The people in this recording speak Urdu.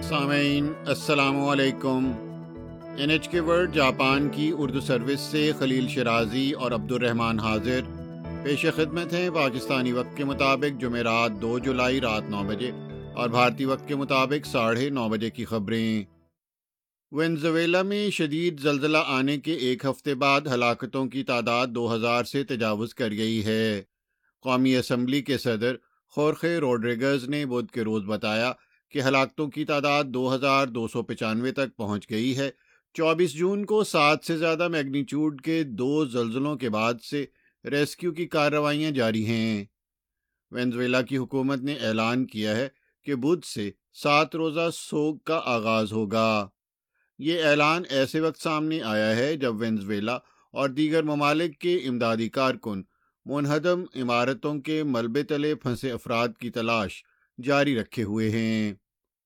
سامعین السلام علیکم۔ NHK ورلڈ جاپان کی اردو سروس سے خلیل شرازی اور عبد الرحمن حاضر پیش خدمت ہیں۔ پاکستانی وقت کے مطابق جمعرات 2 جولائی رات 9 بجے اور بھارتی وقت کے مطابق 9:30 بجے کی خبریں۔ وینزویلا میں شدید زلزلہ آنے کے ایک ہفتے بعد ہلاکتوں کی تعداد 2000 سے تجاوز کر گئی ہے۔ قومی اسمبلی کے صدر خورخے روڈریگز نے بدھ کے روز بتایا کہ ہلاکتوں کی تعداد 2295 تک پہنچ گئی ہے۔ 24 جون کو 7 سے زیادہ میگنیچیوڈ کے 2 زلزلوں کے بعد سے ریسکیو کی کارروائیاں جاری ہیں۔ وینزویلا کی حکومت نے اعلان کیا ہے کہ بدھ سے 7 روزہ سوگ کا آغاز ہوگا۔ یہ اعلان ایسے وقت سامنے آیا ہے جب وینزویلا اور دیگر ممالک کے امدادی کارکن منہدم عمارتوں کے ملبے تلے پھنسے افراد کی تلاش جاری رکھے ہوئے ہیں۔